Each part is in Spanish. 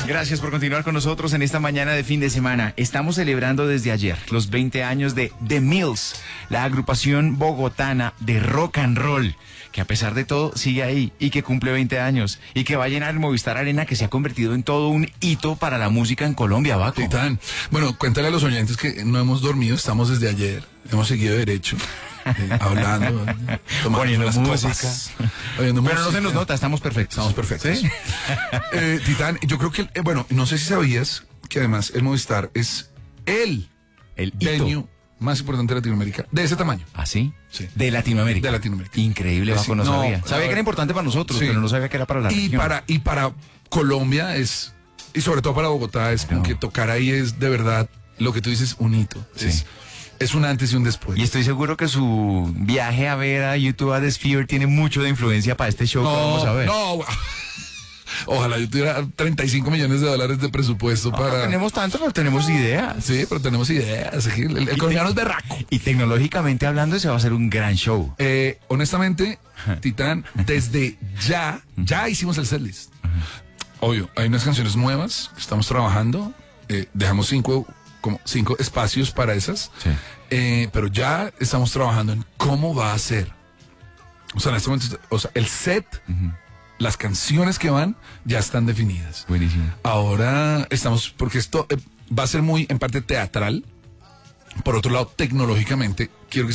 Gracias por continuar con nosotros en esta mañana de fin de semana. Estamos celebrando desde ayer los 20 años de The Mills, la agrupación bogotana de rock and roll, que a pesar de todo sigue ahí y que cumple 20 años y que va a llenar el Movistar Arena, que se ha convertido en todo un hito para la música en Colombia, Baco. Titán, bueno, cuéntale a los oyentes que no hemos dormido, estamos desde ayer, hemos seguido derecho. Hablando, poniendo las música. copas, pero no se nos nota, estamos perfectos. Estamos perfectos. ¿Sí? Titán, yo creo que, bueno, no sé si sabías que además el Movistar es el venue más importante de Latinoamérica, de ese tamaño. ¿Ah, sí? Sí. De Latinoamérica. De Latinoamérica. Increíble, Baco, no sabía. Sabía que era importante para nosotros, sí, pero no sabía que era para la región. Y para Colombia es, y sobre todo para Bogotá, es como que tocar ahí es de verdad lo que tú dices, un hito. Sí. Es un antes y un después. Y estoy seguro que su viaje a ver a YouTube a The Sphere tiene mucho de influencia para este show que vamos a ver. No, ojalá yo tuviera 35 millones de dólares de presupuesto para... No tenemos tanto, pero tenemos ideas. Sí, pero tenemos ideas. El colombiano es berraco. Y tecnológicamente hablando, ese va a ser un gran show. Honestamente, Titán, desde ya hicimos el setlist. Obvio, hay unas canciones nuevas que estamos trabajando. Dejamos 5 espacios para esas. Sí. Pero ya estamos trabajando en cómo va a ser. O sea, en este momento, el set, las canciones que van, ya están definidas. Buenísimo. Ahora estamos, porque esto va a ser muy, en parte, teatral. Por otro lado, tecnológicamente,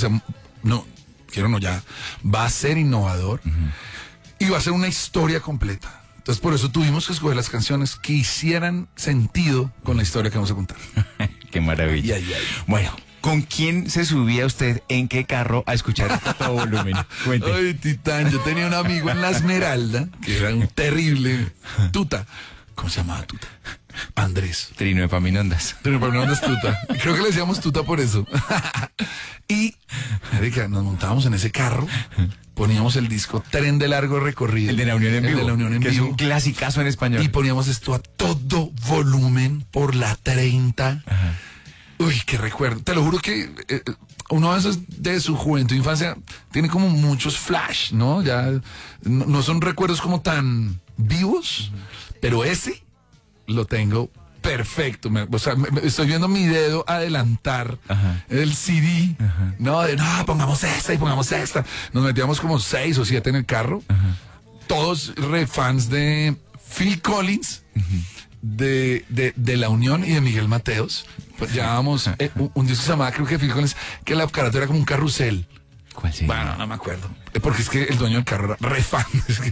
ya va a ser innovador. Y va a ser una historia completa. Entonces, por eso tuvimos que escoger las canciones que hicieran sentido con la historia que vamos a contar. Qué maravilla. Ay. Bueno, ¿con quién se subía usted en qué carro a escuchar a todo volumen? Cuente. Ay, Titán, yo tenía un amigo en La Esmeralda, que era un terrible tuta. ¿Cómo se llamaba tuta? Andrés. Trino de Paminondas. Trino de Paminondas tuta. Creo que le decíamos tuta por eso. Y, marica, nos montábamos en ese carro, poníamos el disco Tren de Largo Recorrido. El de La Unión en Vivo. El de La Unión en que Vivo. Es un clasicazo en español. Y poníamos esto a todo volumen por la 30. Ajá. Uy, qué recuerdo. Te lo juro que uno a veces de su juventud e infancia tiene como muchos flash, ¿no? Ya no son recuerdos como tan vivos, pero ese lo tengo perfecto. Estoy viendo mi dedo adelantar el CD, ¿no? Pongamos esta y pongamos esta. Nos metíamos como 6 o 7 en el carro. Todos fans de Phil Collins, de La Unión y de Miguel Mateos. Pues llevábamos un disco que se llamaba, creo que Phil Collins, que la carátula era como un carrusel. ¿Cuál sí? Bueno, no me acuerdo. Porque es que el dueño del carro era re fan.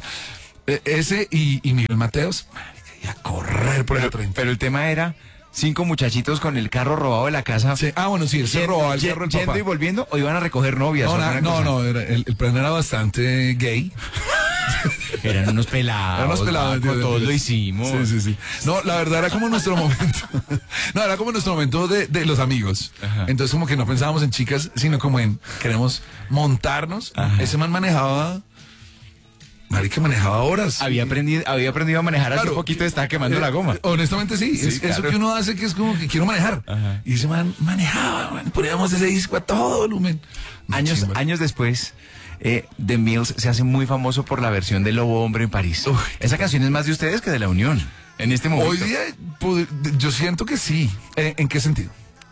Ese y Miguel Mateos, y a correr por el 30. Pero el tema era 5 muchachitos con el carro robado de la casa. Sí. Ah, bueno, sí, él se robaba el carro del yendo papá. y volviendo, o iban a recoger novias. No, el plan era bastante gay. Eran unos pelados. Todos lo hicimos. Sí. No, la verdad era como nuestro momento. No, era como nuestro momento de los amigos. Entonces como que no pensábamos en chicas, sino como en queremos montarnos. Ese man manejaba... Marica, manejaba horas. Había aprendido a manejar hace poquito, estaba quemando la goma. Honestamente sí, claro. Eso que uno hace que es como que quiero manejar. Y ese man manejaba, poníamos ese disco a todo volumen. Años después, The Mills se hace muy famoso por la versión de Lobo Hombre en París. Esa canción es más de ustedes que de La Unión, en este momento. Hoy día, yo siento que sí. ¿En qué sentido?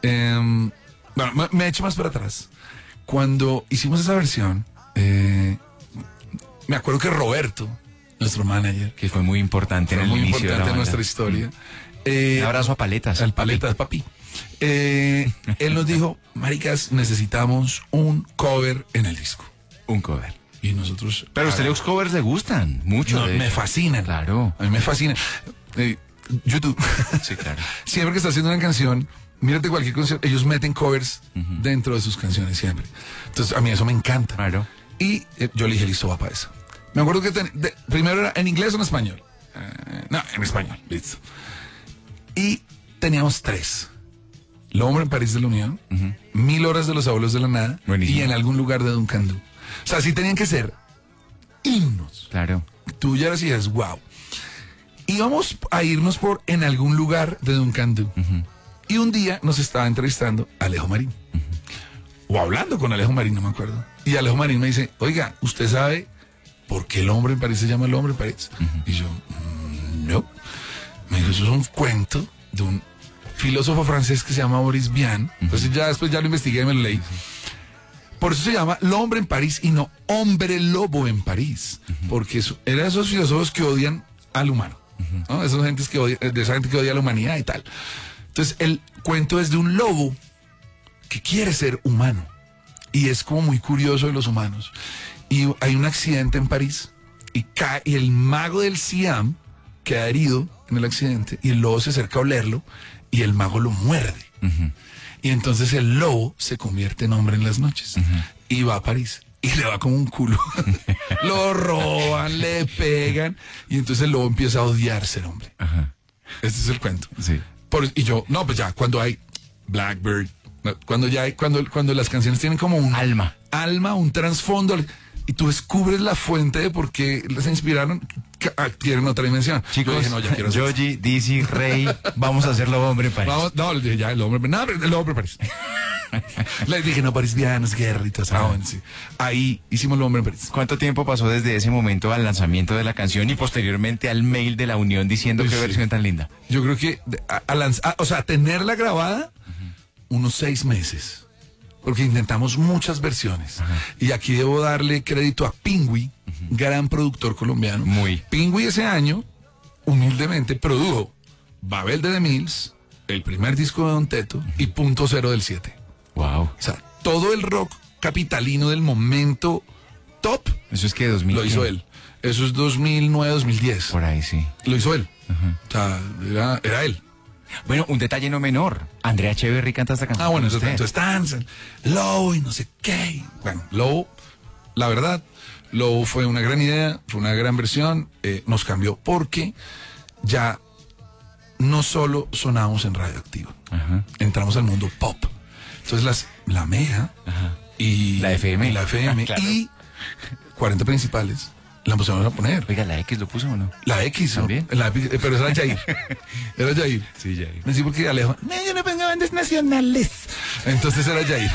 Bueno, me echo más para atrás. Cuando hicimos esa versión, me acuerdo que Roberto, nuestro manager, que fue muy importante en el inicio de la banda, nuestra historia. Un abrazo a Paletas. Al Paletas, papi. Él nos dijo, maricas, necesitamos un cover en el disco. Un cover. Y nosotros... Pero a usted los covers le gustan mucho. No, me fascinan. Claro. A mí me fascinan. YouTube. Sí, claro. Siempre que está haciendo una canción, mírate cualquier canción, ellos meten covers dentro de sus canciones siempre. Entonces, a mí eso me encanta. Claro. Y yo le dije, listo, va para eso. Me acuerdo que primero era en inglés o en español. No, en español, listo. Y teníamos 3. Lobo Hombre en París de La Unión, 1000 horas de Los Abuelos de la Nada. Buenísimo. Y En algún lugar de Duncan Du. O sea, sí tenían que ser himnos. Claro. Tú ya decías, wow. Íbamos a irnos por En algún lugar de Duncan Du. Y un día nos estaba entrevistando Alejo Marín. O hablando con Alejo Marín, no me acuerdo. Y Alejo Marín me dice, oiga, ¿usted sabe por qué El Hombre en París se llama El Hombre en París? Y yo, no. Me Camilo, eso es un cuento de un filósofo francés que se llama Boris Vian. Entonces después ya lo investigué y me lo leí. Por eso se llama L'Hombre en París y no Hombre Lobo en París. Porque eran esos filósofos que odian al humano. ¿No? De esa gente que odia a la humanidad y tal. Entonces el cuento es de un lobo que quiere ser humano. Y es como muy curioso de los humanos. Y hay un accidente en París y el mago del Siam queda herido en el accidente y el lobo se acerca a olerlo y el mago lo muerde. Y entonces el lobo se convierte en hombre en las noches y va a París y le va como un culo. Lo roban, le pegan y entonces el lobo empieza a odiar ser hombre. Este es el cuento. Sí. Pues ya, cuando hay Blackbird, cuando las canciones tienen como un alma, un trasfondo, y tú descubres la fuente de por qué les inspiraron, adquieren otra dimensión. Chicos, dije, no, ya quiero Yogi, Dizzy, Rey, vamos a hacerlo Hombre en París. El hombre en París. Les dije, no, París, Vianos, guerritas, sí. Ahí hicimos el hombre en París. ¿Cuánto tiempo pasó desde ese momento al lanzamiento de la canción y posteriormente al mail de la Unión diciendo qué versión tan linda? Yo creo que tenerla grabada, unos 6 meses. Porque intentamos muchas versiones. Y aquí debo darle crédito a Pingüi, gran productor colombiano. Pingüi ese año, humildemente, produjo Babel de The Mills, el primer disco de Don Teto y Punto Cero del 7. Wow. O sea, todo el rock capitalino del momento top. ¿Eso es que 2000? Lo hizo él. Eso es 2009, 2010. Por ahí, sí. Lo hizo él. O sea, era él. Bueno, un detalle no menor. Andrea Echeverry canta esta canción. Bueno, entonces están Low y no sé qué. Bueno, Low, la verdad, Low fue una gran idea, fue una gran versión, nos cambió porque ya no solo sonábamos en Radioactiva, entramos al mundo pop. Entonces la Mega y la FM, claro. Y 40 principales la empezamos a poner. Oiga, ¿la X lo puso o no? La X, ¿también? Pero era Jair. Era Jair. Sí, Jair. No sé por qué Alejo. No, yo no pongo bandas nacionales. Entonces era Jair.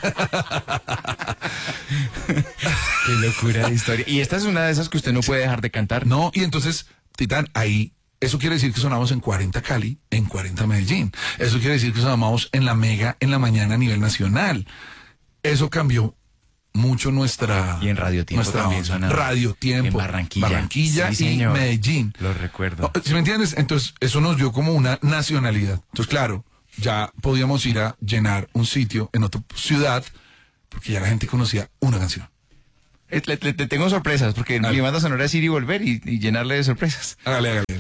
Qué locura de historia. Y esta es una de esas que usted no puede dejar de cantar. No, y entonces, Titán, ahí, eso quiere decir que sonamos en 40 Cali, en 40 Medellín. Eso quiere decir que sonamos en la Mega en la mañana a nivel nacional. Eso cambió mucho nuestra... Y en Radio Tiempo también suena. Radio Tiempo. En Barranquilla sí, y señor. Medellín. Lo recuerdo. ¿Sí me entiendes? Entonces, eso nos dio como una nacionalidad. Entonces, claro, ya podíamos ir a llenar un sitio en otra ciudad porque ya la gente conocía una canción. Le tengo sorpresas, porque mi banda sonora es ir y volver y llenarle de sorpresas. Hágale.